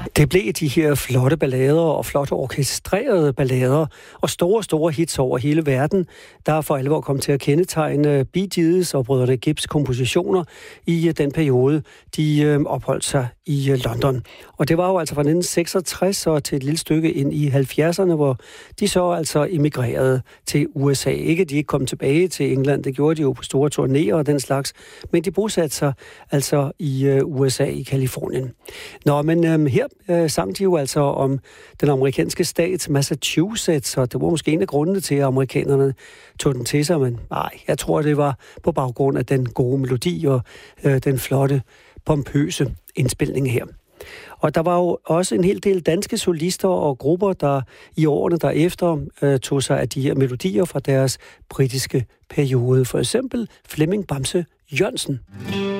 Det blev de her flotte ballader og flotte orkestrerede ballader og store hits over hele verden, der for alvor kom til at kendetegne Bee Gees og brødrene Gibbs kompositioner i den periode, de opholdt sig i London. Og det var jo altså fra 1966 og til et lille stykke ind i 70'erne, hvor de så altså emigrerede til USA. Ikke, de ikke kom tilbage til England, det gjorde de jo på store turnéer og den slags, men de bosatte sig altså i USA, i Kalifornien. Nå, men her sang de jo altså om den amerikanske stat Massachusetts, og det var måske en af grundene til, at amerikanerne tog den til sig, men nej, jeg tror, det var på baggrund af den gode melodi og den flotte, pompøse indspilning her. Og der var jo også en hel del danske solister og grupper, der i årene derefter tog sig af de her melodier fra deres britiske periode. For eksempel Flemming Bamse Jørgensen.